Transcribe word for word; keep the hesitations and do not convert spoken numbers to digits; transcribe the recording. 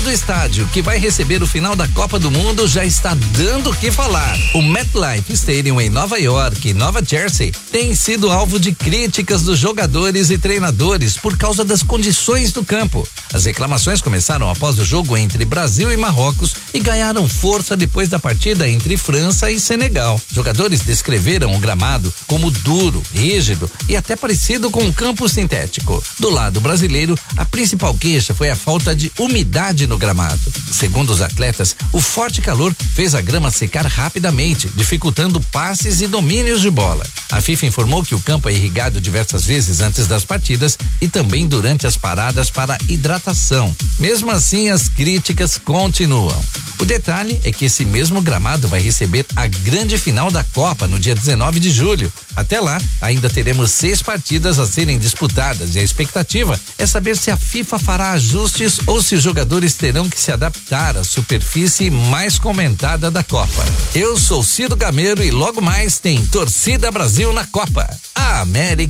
clima do estádio, que vai receber o final da Copa do Mundo, já está dando o que falar. O MetLife Stadium em Nova York e Nova Jersey tem sido alvo de críticas dos jogadores e treinadores por causa das condições do campo. As reclamações começaram após o jogo entre Brasil e Marrocos e ganharam força depois da partida entre França e Senegal. Jogadores descreveram o gramado como duro, rígido e até parecido com um campo sintético. Do lado brasileiro, a principal queixa foi a falta de umidade no gramado. Segundo os atletas, o forte calor fez a grama secar rapidamente, dificultando passes e domínios de bola. A FIFA informou que o campo é irrigado diversas vezes antes das partidas e também durante as paradas para hidratação. Mesmo assim, as críticas continuam. O detalhe é que esse mesmo gramado vai receber a grande final da Copa no dia dezenove de julho. Até lá, ainda teremos seis partidas a serem disputadas e a expectativa é saber se a FIFA fará ajustes ou se os jogadores terão que se adaptar à superfície mais comentada da Copa. Eu sou Ciro Gameiro e logo mais tem Torcida Brasil na Copa. A América